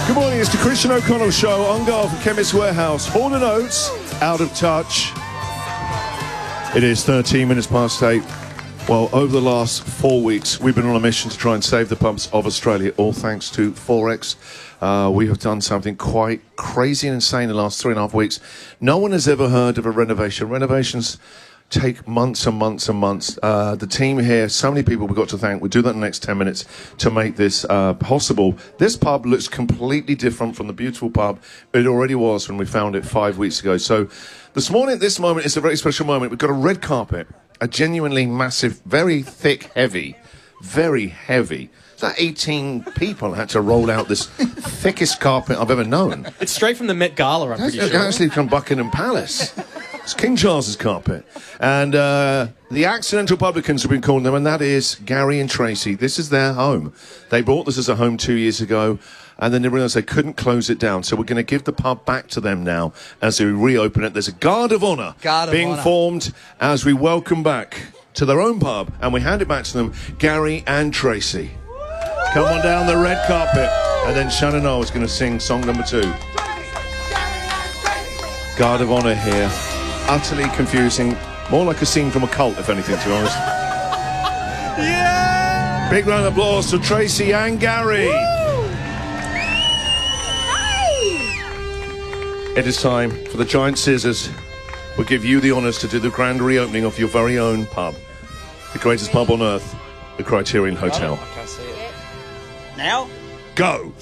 Good morning, it's the Christian O'Connell Show on guard for Chemist Warehouse. Hall & Oates, Out of Touch. It is 13 minutes past 8. Well, over the last 4 weeks, we've been on a mission to try and save the pubs of Australia, all thanks to Forex. We have done something quite crazy and insane in the last 3.5 weeks. No one has ever heard of a renovation. Renovations take months and months and months. The team here, so many people we've got to thank. We'll do that in the next 10 minutes to make this possible. This pub looks completely different from the beautiful pub it already was when we found it 5 weeks ago. So this morning, at this moment, is a very special moment. We've got a red carpet, a genuinely massive, very thick, very heavy. So 18 people had to roll out this thickest carpet I've ever known. It's straight from the Met Gala, I'm pretty sure. Actually from Buckingham Palace. It's King Charles's carpet. And the accidental publicans have been calling them, and that is Gary and Tracy. This is their home. They bought this as a home 2 years ago, and then they realised they couldn't close it down. So we're going to give the pub back to them now as we reopen it. There's a guard of honour being formed as we welcome back to their own pub, and we hand it back to them, Gary and Tracy. Come on down the red carpet, and then Shannon O is going to sing song number 2. Guard of honour here. Utterly confusing. More like a scene from a cult, if anything, to be honest. Yeah! Big round of applause to Tracy and Gary. It is time for the giant scissors. We'll give you the honours to do the grand reopening of your very own pub. The greatest pub on earth, the Criterion Hotel. I can't see it. Now? Go!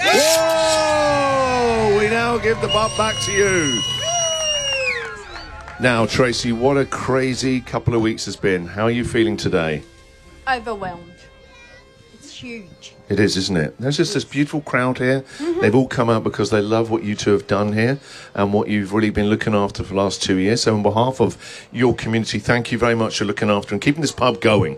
Whoa! We now give the pub back to you. Now, Tracy, what a crazy couple of weeks has been. How are you feeling today? Overwhelmed. It's huge. It is, isn't it? There's just this beautiful crowd here. Mm-hmm. They've all come out because they love what you two have done here and what you've really been looking after for the last 2 years. So on behalf of your community, thank you very much for looking after and keeping this pub going.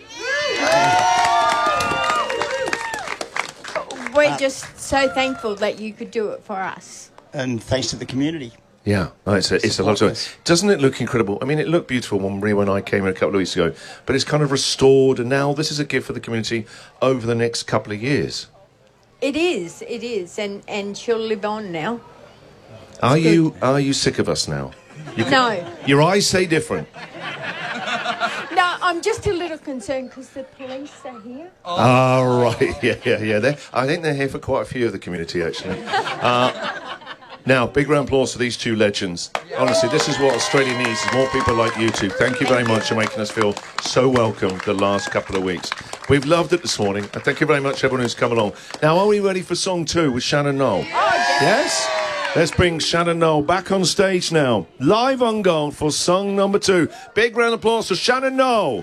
We're just so thankful that you could do it for us. And thanks to the community. Yeah, it's a lot of it. Doesn't it look incredible? I mean, it looked beautiful when Maria and I came in a couple of weeks ago, but it's kind of restored, and now this is a gift for the community over the next couple of years. It is, and she'll live on now. Are you sick of us now? No. Your eyes say different. No, I'm just a little concerned because the police are here. Oh, right, yeah. I think they're here for quite a few of the community, actually. Now, big round of applause for these two legends. Honestly, this is what Australia needs, is more people like you two. Thank you very much for making us feel so welcome the last couple of weeks. We've loved it this morning, and thank you very much, everyone who's come along. Now, are we ready for song 2 with Shannon Noel? Yes? Let's bring Shannon Noel back on stage now, live on Gold for song number 2. Big round of applause for Shannon Noel.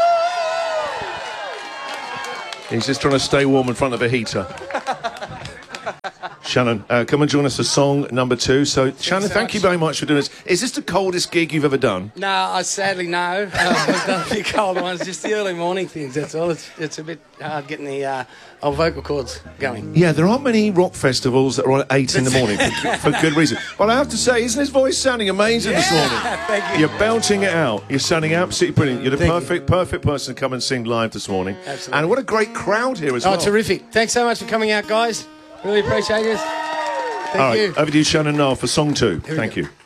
He's just trying to stay warm in front of a heater. Shannon, come and join us for song number 2. So, Shannon, thank you very much for doing this. Is this the coldest gig you've ever done? No, sadly no. I've done a few cold ones, just the early morning things, that's all. It's a bit hard getting the old vocal cords going. Yeah, there aren't many rock festivals that are at 8 in the morning for good reason. But I have to say, isn't his voice sounding amazing this morning? Thank you. You're belting it out. You're sounding absolutely brilliant. You're the perfect person to come and sing live this morning. Absolutely. And what a great crowd here as well. Oh, terrific. Thanks so much for coming out, guys. Really appreciate it. Thank you. Over to you, Shannon Noel, for song 2. Thank you.